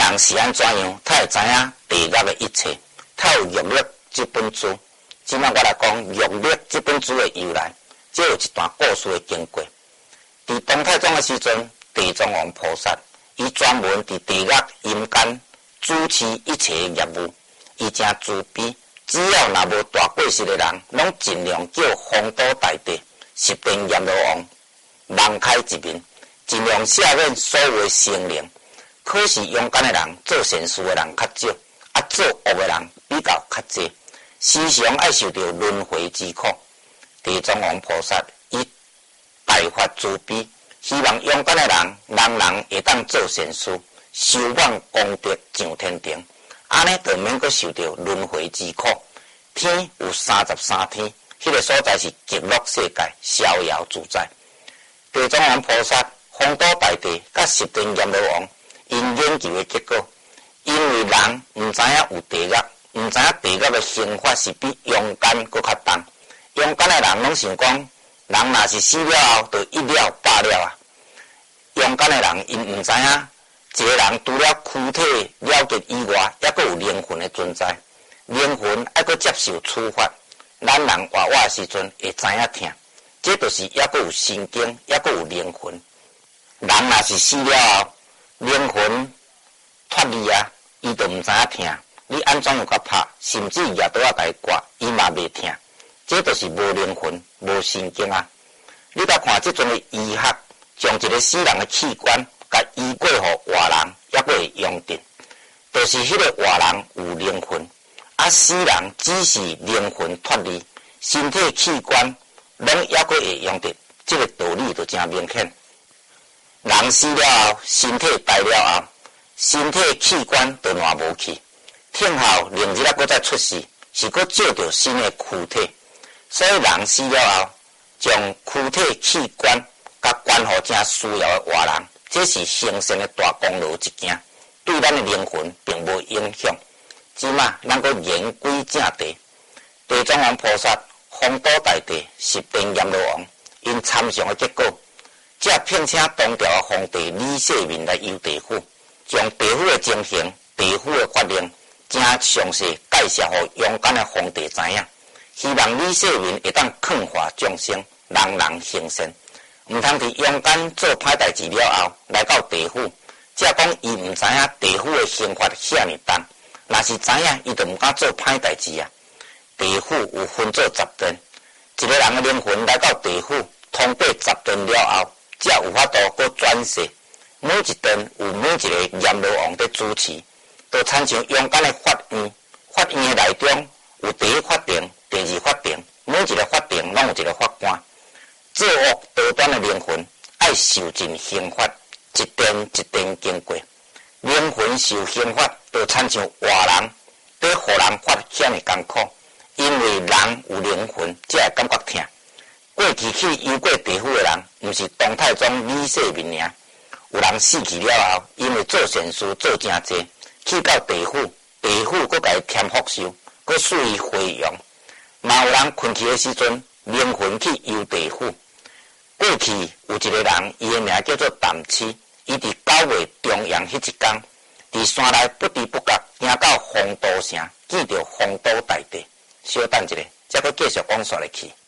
人是安怎样，他会知影地狱的一切，他有玉历这本书。今仔我来讲玉历这本书的由来，这有一段故事的经过。伫唐太宗的时阵，地藏王菩萨伊专门伫地狱阴间主持一切业务，伊真慈悲，只要若无大过失的人，拢尽量叫皇都大帝、十殿阎罗王网开一面，尽量赦免所有的生灵。可是勇敢的人、做善事的人较少，做恶的人比较较济，时常爱受到轮回之苦。地藏王菩萨以大发慈悲，希望勇敢的人人会当做善事，修满功德上天庭，安尼就免阁受到轮回之苦。天有33天，迄个所在是极乐世界，逍遥自在。地藏王菩萨、皇都大帝甲十殿阎罗王因研究的结果，因为人毋知影有地狱，毋知影地狱的刑罚是比阳间阁较重。阳间的人拢想讲，人若是死了后，就一了百了啊。阳间的人因毋知影，一个人除了躯体了结以外，还阁有灵魂的存在。灵魂还阁接受处罚，咱人活的时阵会知影疼，这就是还阁有神经，还阁有灵魂。人若是死了后，灵魂脱离啊，伊就毋知影疼。你安怎样甲拍，甚至夜倒啊甲伊刮，伊嘛袂疼。这就是无灵魂、无神经啊！你甲看这种的医学，将一个死人的器官，甲移过互活人，还阁会用得，就是迄个活人有灵魂，死人只是灵魂脱离，身体器官拢还阁会用得，这个道理就真明显。人死了后，身体败了后，身体器官就烂无去，听候另一个搁再出世，是搁借着新的躯体。所以人死了后，将躯体器官甲关乎正需要的活人，这是生生的大功劳一件，对咱的灵魂并无影响。即马咱搁言归正题，地藏王菩萨、皇都大帝、十殿阎罗王因参详的结果，才聘请当朝的皇帝李世民来游地府，将地府的情形、地府的法令，真详细介绍予勇敢的皇帝知影。希望李世民会当劝化众生，人人行善，毋通伫勇敢做歹代志了后，来到地府，才讲伊毋知影地府的刑罚遐尼重。若是知影，伊就毋敢做歹代志啊。地府有分做10殿，一个人的灵魂来到地府，通过10殿了后，才有法度搁转世。每一殿有每一个阎罗王在主持，就参像勇敢的法院，法院的内中有第一法庭、第二法庭，每一个法庭拢有一个法官。作恶多端的灵魂爱受尽刑罚，一殿一殿经过。灵魂受刑罚，就参像活人对互人罚遐尼艰苦，因为人有灵魂，才会感觉疼。过去去游过地府的人，毋是唐太宗李世民尔。有人死去了后，因为做善事做真济，去到地府，地府搁甲伊添福寿，搁属于回阳。嘛有人困去的时阵，灵魂去游地府。过去有一个人，伊的名叫做淡痴，伊伫9月中阳迄一天，伫山内不知不觉行到丰都城，见到丰都大帝。稍等一下，才搁继续讲下去。